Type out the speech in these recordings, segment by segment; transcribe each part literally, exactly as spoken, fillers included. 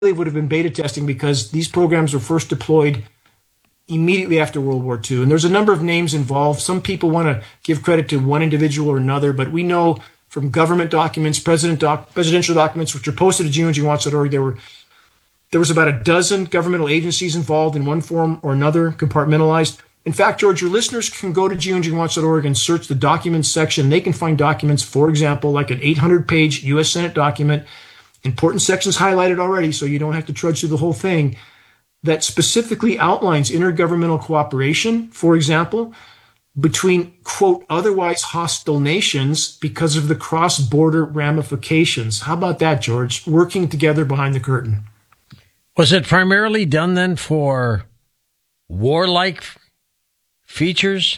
would have been beta testing because these programs were first deployed immediately after World War Two. And there's a number of names involved. Some people want to give credit to one individual or another, but we know from government documents, president doc, presidential documents, which are posted at geoengineering watch dot org, there were there was about a dozen governmental agencies involved in one form or another, compartmentalized. In fact, George, your listeners can go to geoengineering watch dot org and search the documents section. They can find documents, for example, like an eight hundred page U S Senate document, important sections highlighted already, so you don't have to trudge through the whole thing, that specifically outlines intergovernmental cooperation, for example, between, quote, otherwise hostile nations because of the cross-border ramifications. How about that, George? Working together behind the curtain. Was it primarily done then for warlike features?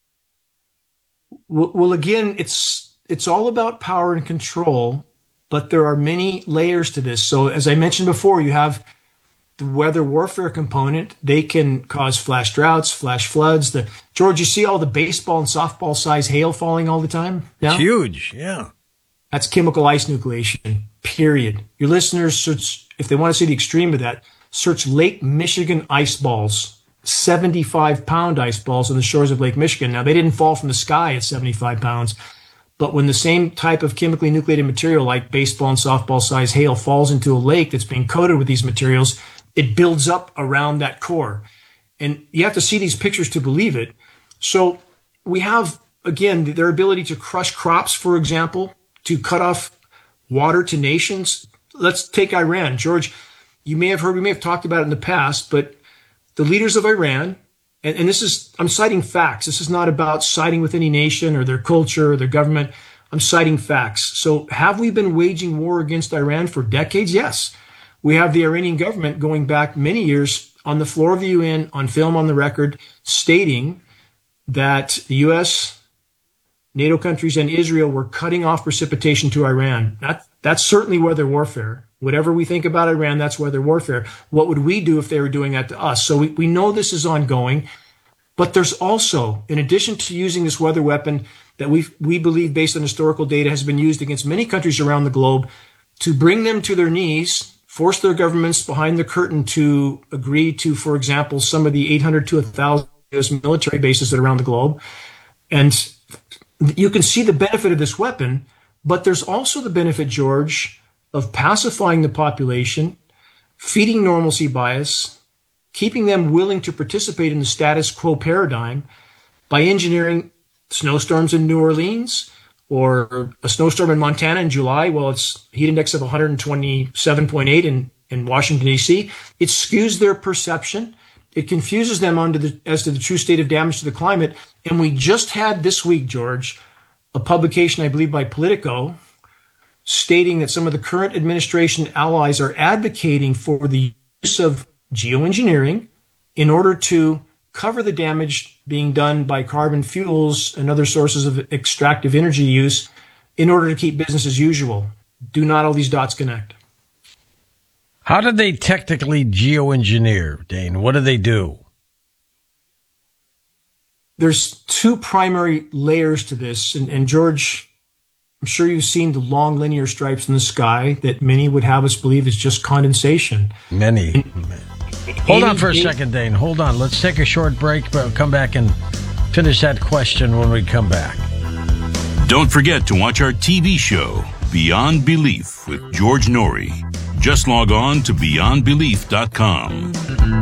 Well, well, again, it's it's all about power and control, but there are many layers to this. So as I mentioned before, you have the weather warfare component. They can cause flash droughts, flash floods. The George, you see all the baseball and softball size hail falling all the time now? It's huge, yeah. That's chemical ice nucleation, period. Your listeners, search, if they want to see the extreme of that, search Lake Michigan ice balls, seventy-five pound ice balls on the shores of Lake Michigan. Now, they didn't fall from the sky at seventy-five pounds, but when the same type of chemically nucleated material like baseball and softball size hail falls into a lake that's being coated with these materials, it builds up around that core. And you have to see these pictures to believe it. So we have, again, their ability to crush crops, for example, to cut off water to nations. Let's take Iran. George, you may have heard, we may have talked about it in the past, but the leaders of Iran, and, and this is, I'm citing facts. This is not about siding with any nation or their culture or their government. I'm citing facts. So have we been waging war against Iran for decades? Yes. We have the Iranian government going back many years on the floor of the U N, on film, on the record, stating that the U S, NATO countries, and Israel were cutting off precipitation to Iran. That, that's certainly weather warfare. Whatever we think about Iran, that's weather warfare. What would we do if they were doing that to us? So we, we know this is ongoing. But there's also, in addition to using this weather weapon that we we believe, based on historical data, has been used against many countries around the globe to bring them to their knees, force their governments behind the curtain to agree to, for example, some of the eight hundred to one thousand U S military bases that are around the globe. And you can see the benefit of this weapon, but there's also the benefit, George, of pacifying the population, feeding normalcy bias, keeping them willing to participate in the status quo paradigm by engineering snowstorms in New Orleans, or a snowstorm in Montana in July. Well, it's heat index of one hundred twenty-seven point eight in, in Washington, D C. It skews their perception. It confuses them onto the, as to the true state of damage to the climate. And we just had this week, George, a publication, I believe, by Politico, stating that some of the current administration allies are advocating for the use of geoengineering in order to cover the damage being done by carbon fuels and other sources of extractive energy use in order to keep business as usual. Do not all these dots connect? How do they technically geoengineer, Dane? What do they do? There's two primary layers to this. And, and George, I'm sure you've seen the long linear stripes in the sky that many would have us believe is just condensation. Many. And, Hold on for a second, Dane. Hold on. Let's take a short break, but we'll come back and finish that question when we come back. Don't forget to watch our T V show, Beyond Belief, with George Noory. Just log on to beyond belief dot com.